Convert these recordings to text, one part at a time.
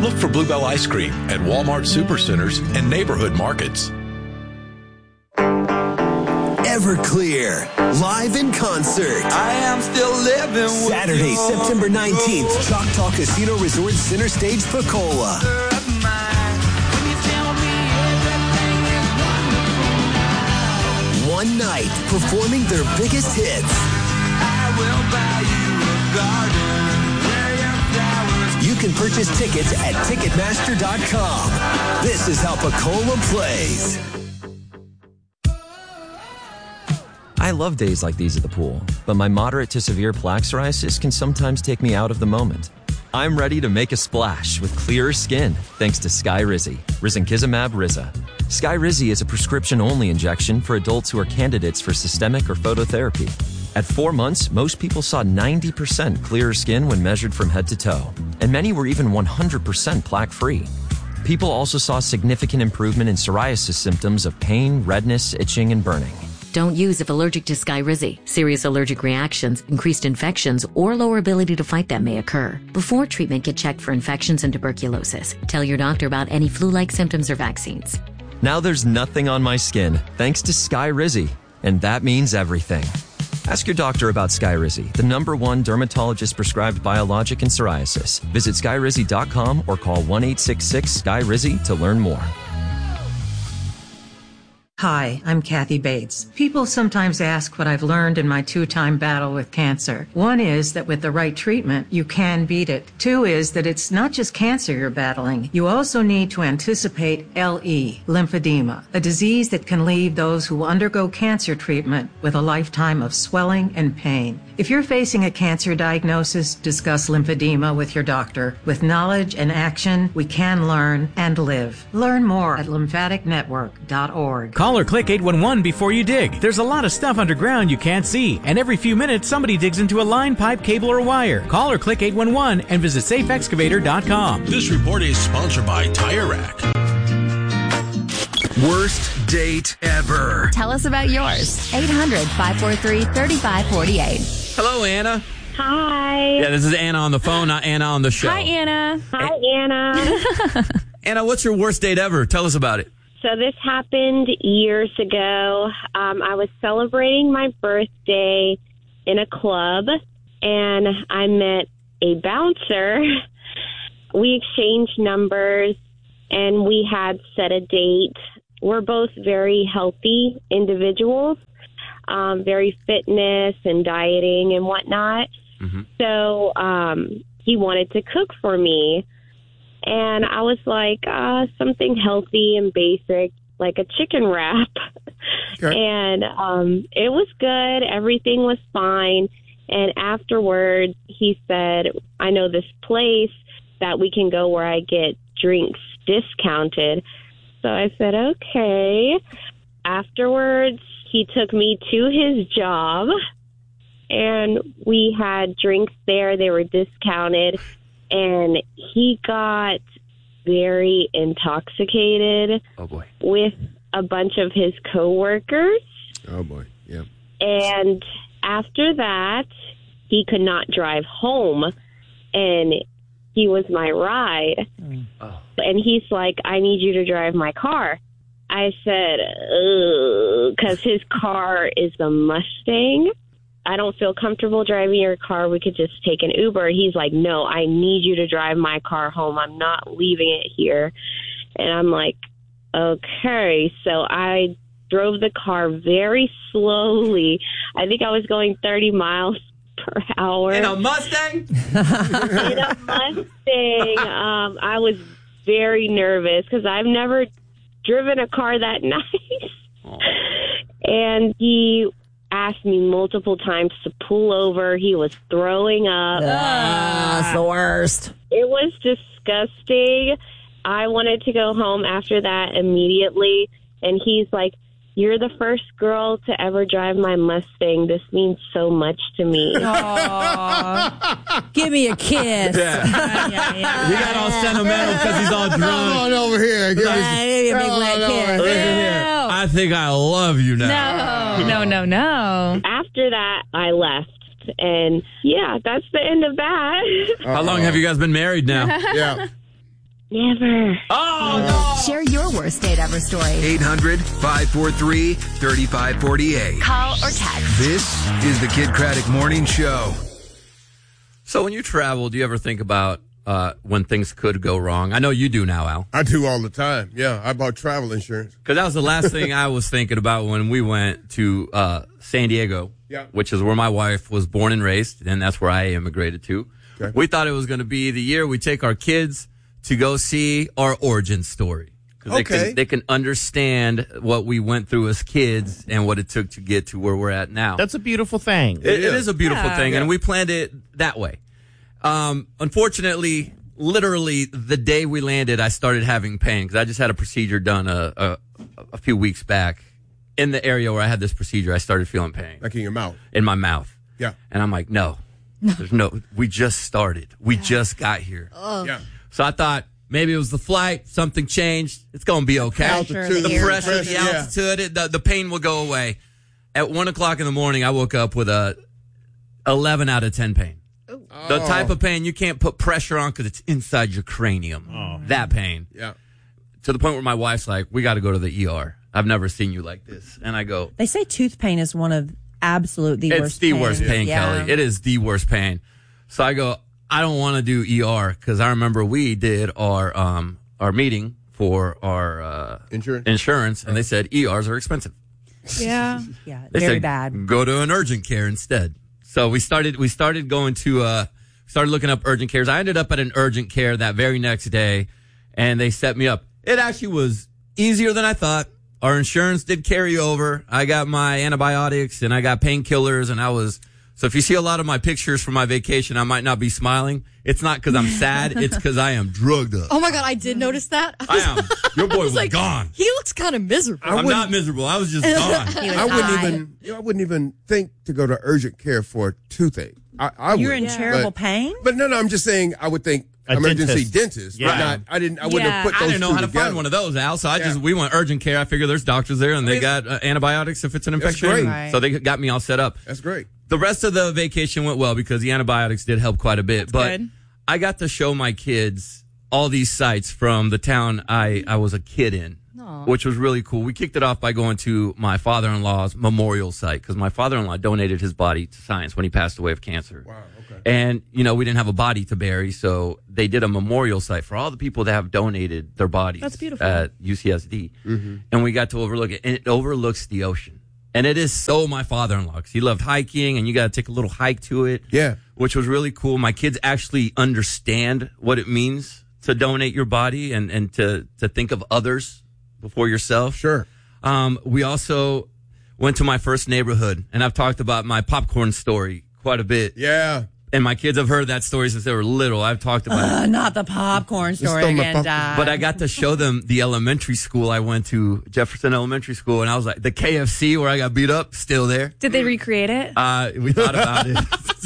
Look for Bluebell Ice Cream at Walmart Supercenters and neighborhood markets. Everclear, live in concert. I am still living with Saturday, September 19th, Choctaw Casino Resort Center Stage, Pensacola. One night, performing their biggest hits. I will buy you a garden. You can purchase tickets at Ticketmaster.com. This is how Pensacola plays. I love days like these at the pool, but my moderate to severe plaque psoriasis can sometimes take me out of the moment. I'm ready to make a splash with clearer skin thanks to Skyrizi, Risankizumab Riza. Skyrizi is a prescription-only injection for adults who are candidates for systemic or phototherapy. At 4 months, most people saw 90% clearer skin when measured from head to toe, and many were even 100% plaque-free. People also saw significant improvement in psoriasis symptoms of pain, redness, itching, and burning. Don't use if allergic to Skyrizi. Serious allergic reactions, increased infections, or lower ability to fight them may occur. Before treatment, get checked for infections and tuberculosis. Tell your doctor about any flu-like symptoms or vaccines. Now there's nothing on my skin thanks to Skyrizi, and that means everything. Ask your doctor about Skyrizi, the #1 dermatologist-prescribed biologic in psoriasis. Visit Skyrizi.com or call 1-866-SKYRIZI to learn more. Hi, I'm Kathy Bates. People sometimes ask what I've learned in my 2-time battle with cancer. 1 is that with the right treatment, you can beat it. 2 is that it's not just cancer you're battling. You also need to anticipate LE, lymphedema, a disease that can leave those who undergo cancer treatment with a lifetime of swelling and pain. If you're facing a cancer diagnosis, discuss lymphedema with your doctor. With knowledge and action, we can learn and live. Learn more at lymphaticnetwork.org. Call or click 811 before you dig. There's a lot of stuff underground you can't see, and every few minutes somebody digs into a line, pipe, cable, or wire. Call or click 811 and visit safeexcavator.com. This report is sponsored by Tire Rack. Worst date ever. Tell us about yours. 800-543-3548. Hello, Anna. Hi. Yeah, this is Anna on the phone, not Anna on the show. Hi, Anna. Hi, Anna. Anna, what's your worst date ever? Tell us about it. So this happened years ago. I was celebrating my birthday in a club, and I met a bouncer. We exchanged numbers, and we had set a date. We're both very healthy individuals, very fitness and dieting and whatnot. Mm-hmm. So he wanted to cook for me. And I was like, something healthy and basic, like a chicken wrap. Okay. And it was good. Everything was fine. And afterwards, he said, I know this place that we can go where I get drinks discounted. So I said, okay. Afterwards, he took me to his job, and we had drinks there. They were discounted. And he got very intoxicated with a bunch of his coworkers. Oh, boy. Yeah. And after that, he could not drive home. And he was my ride. Oh. And he's like, I need you to drive my car. I said, because his car is a Mustang. I don't feel comfortable driving your car. We could just take an Uber. He's like, no, I need you to drive my car home. I'm not leaving it here. And I'm like, okay. So I drove the car very slowly. I think I was going 30 miles per hour. In a Mustang? In a Mustang. I was very nervous because I've never driven a car that nice. Oh. And he asked me multiple times to pull over. He was throwing up. That's the worst. It was disgusting. I wanted to go home after that immediately. And he's like, you're the first girl to ever drive my Mustang. This means so much to me. Aww. Give me a kiss. Yeah. He got all sentimental because he's all drunk. Come on over here. Give me a big wet kiss. Listen here. I think I love you now. No. After that, I left. And, yeah, that's the end of that. How long have you guys been married now? Yeah. Never. Oh, no. Share your worst date ever story. 800-543-3548. Call or text. This is the Kid Craddock Morning Show. So when you travel, do you ever think about when things could go wrong? I know you do now, Al. I do all the time. Yeah, I bought travel insurance. Because that was the last thing I was thinking about when we went to San Diego, which is where my wife was born and raised, and that's where I immigrated to. Okay. We thought it was going to be the year we take our kids to go see our origin story. Because they can understand what we went through as kids and what it took to get to where we're at now. That's a beautiful thing. It is a beautiful thing, and we planned it that way. Unfortunately, literally the day we landed, I started having pain because I just had a procedure done a few weeks back. In the area where I had this procedure, I started feeling pain. Like in your mouth? In my mouth. Yeah. And I'm like, no. We just started. We just got here. Yeah. So I thought maybe it was the flight, something changed. It's going to be okay. The pressure, the altitude, the pain will go away. At 1 o'clock in the morning, I woke up with a 11 out of 10 pain. The type of pain you can't put pressure on because it's inside your cranium. That pain. Yeah. To the point where my wife's like, we got to go to the ER. I've never seen you like this. And I go. They say tooth pain is one of worst pain. It's the worst pain, Kelly. It is the worst pain. So I go, I don't want to do ER because I remember we did our meeting for our insurance, and they said ERs are expensive. Yeah, They very said, bad. Go to an urgent care instead. So we started going to started looking up urgent cares. I ended up at an urgent care that very next day, and they set me up. It actually was easier than I thought. Our insurance did carry over. I got my antibiotics and I got painkillers, and so if you see a lot of my pictures from my vacation, I might not be smiling. It's not because I'm sad. It's because I am drugged up. Oh, my God. I did notice that. I am. Your boy was gone. He looks kind of miserable. I'm not miserable. I was just gone. I wouldn't even think to go to urgent care for a toothache. You're in terrible pain? But no, I'm just saying I would think emergency dentist. Yeah. I wouldn't have put those I didn't know how to together. find one of those, Al. So we went urgent care. I figure there's doctors there, and they got antibiotics if it's an infection. That's great. So they got me all set up. That's great. The rest of the vacation went well because the antibiotics did help quite a bit. But good. I got to show my kids all these sites from the town I was a kid in, which was really cool. We kicked it off by going to my father-in-law's memorial site because my father-in-law donated his body to science when he passed away of cancer. Wow, okay. And, we didn't have a body to bury, so they did a memorial site for all the people that have donated their bodies. That's beautiful. At UCSD. Mm-hmm. And we got to overlook it, and it overlooks the ocean. And it is so my father-in-law because he loved hiking, and you got to take a little hike to it. Yeah. Which was really cool. My kids actually understand what it means to donate your body and to think of others before yourself. Sure. We also went to my first neighborhood, and I've talked about my popcorn story quite a bit. Yeah. And my kids have heard that story since they were little. I've talked about it. Not the popcorn story again, Dad. But I got to show them the elementary school I went to, Jefferson Elementary School, and I was like, the KFC where I got beat up, still there. Did they recreate it? We thought about it.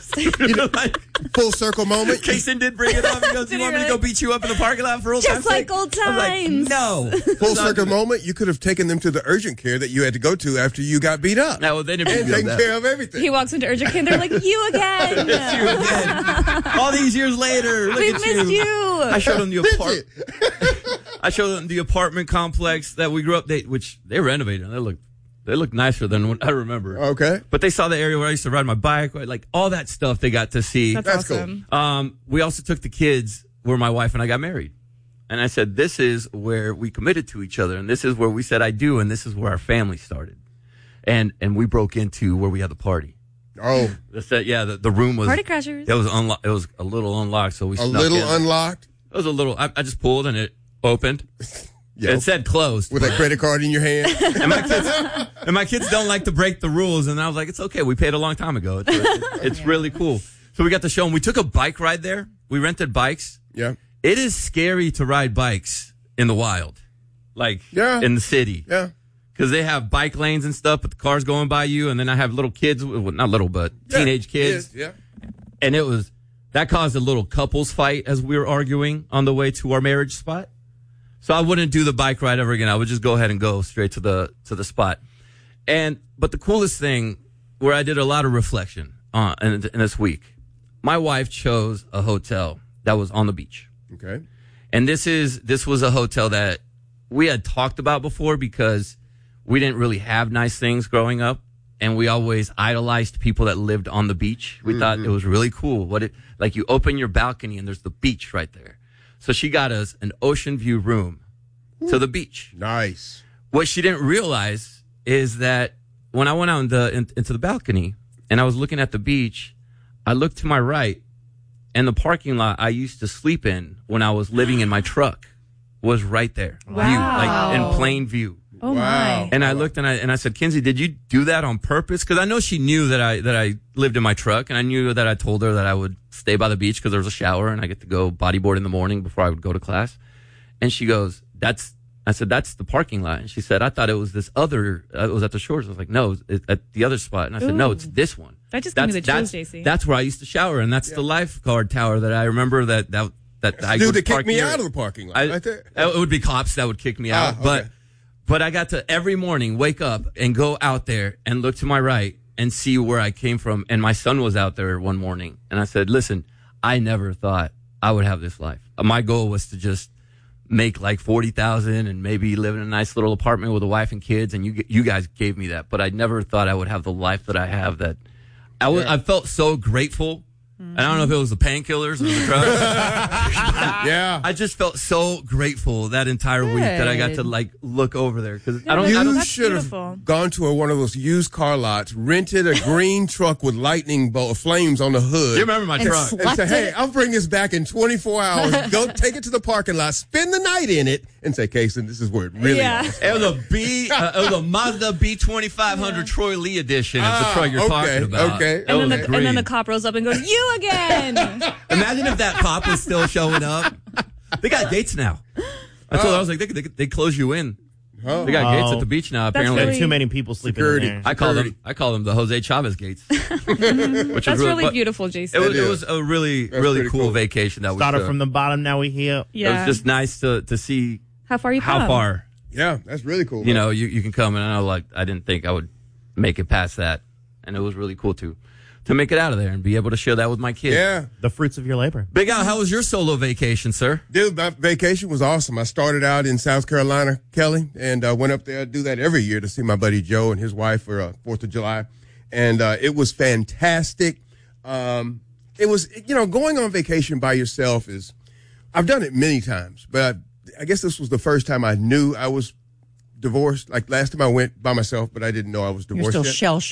Full circle moment. Kason did bring it up. He goes, you want me to go beat you up in the parking lot for old time's sake? Just like old I was like, times. no. Full circle moment. You could have taken them to the urgent care that you had to go to after you got beat up. No, they didn't and taken care of everything. He walks into urgent care and they're like, you again. It's you again. All these years later, look We've at missed you. I showed them the I showed them the apartment complex that we grew up. Which they renovated. They look nicer than what I remember. Okay, but they saw the area where I used to ride my bike, like all that stuff. They got to see. That's awesome. Cool. We also took the kids where my wife and I got married, and I said, "This is where we committed to each other, and this is where we said I do, and this is where our family started." And we broke into where we had the party. Oh, the room was party crashers. It was unlocked. It was a little unlocked, so we snuck in. Unlocked. It was a little. I just pulled and it opened. Yep. It said closed with a credit card in your hand. and my kids don't like to break the rules, and I was like, it's okay. We paid a long time ago. It's really cool. So we got to show them. We took a bike ride there. We rented bikes. Yeah. It is scary to ride bikes in the wild, in the city. Yeah. Because they have bike lanes and stuff, but the car's going by you, and then I have little kids, well, not little, but teenage kids. Yeah. And that caused a little couples fight as we were arguing on the way to our marriage spot. So I wouldn't do the bike ride ever again. I would just go ahead and go straight to the spot. But the coolest thing, where I did a lot of reflection in this week, my wife chose a hotel that was on the beach. Okay. And this was a hotel that we had talked about before because we didn't really have nice things growing up, and we always idolized people that lived on the beach. We thought it was really cool. Like you open your balcony and there's the beach right there. So she got us an ocean view room to the beach. Nice. What she didn't realize is that when I went out into the balcony and I was looking at the beach, I looked to my right, and the parking lot I used to sleep in when I was living in my truck was right there. Wow. View, like in plain view. Oh my! And I looked and I said, Kinsey, did you do that on purpose? Because I know she knew that I lived in my truck, and I knew that I told her that I would stay by the beach because there was a shower and I get to go bodyboard in the morning before I would go to class. And she goes, I said, that's the parking lot. And she said, I thought it was this other, it was at the shores. I was like, no, it's at the other spot. And I said, no, it's this one. That just gave me the chills, JC. That's where I used to shower, and that's the lifeguard tower that I remember that I Dude, would they kicked park me near. out of the parking lot right there. It would be cops that would kick me out. okay. But I got to every morning wake up and go out there and look to my right and see where I came from. And my son was out there one morning, and I said, listen, I never thought I would have this life. My goal was to just make like $40,000 and maybe live in a nice little apartment with a wife and kids. And you guys gave me that, but I never thought I would have the life that I have. That I felt so grateful. And I don't know if it was the painkillers or the drugs. Yeah. I just felt so grateful that entire week that I got to like look over there because I don't. You should have gone to one of those used car lots, rented a green truck with lightning bolt flames on the hood. You remember my truck? And say, hey, I'll bring this back in 24 hours. Go take it to the parking lot, spend the night in it, and say, Kason, this is where it really is. It was a Mazda B2500 Troy Lee edition of the truck you're talking about. Okay. And then the cop rolls up and goes, "You again!" Imagine if that cop was still showing up. They got gates now. I told her, I was like, they close you in. Oh. They got gates at the beach now. Apparently, really, too many people sleeping in there. I call them the Jose Chavez gates. Which That's really beautiful, Jason. It was a really cool vacation that we started from the bottom. Now we here. Yeah. It was just nice to see how far you come. How far? Yeah, that's really cool. You know, you can come, and I know, like, I didn't think I would make it past that, and it was really cool to make it out of there and be able to share that with my kids. Yeah. The fruits of your labor. Big Al, how was your solo vacation, sir? Dude, my vacation was awesome. I started out in South Carolina, Kelly, and went up there. I do that every year to see my buddy Joe and his wife for 4th of July. And it was fantastic. It was, going on vacation by yourself is, I've done it many times, but I guess this was the first time I knew I was divorced. Like last time I went by myself, but I didn't know I was divorced You're still yet. shell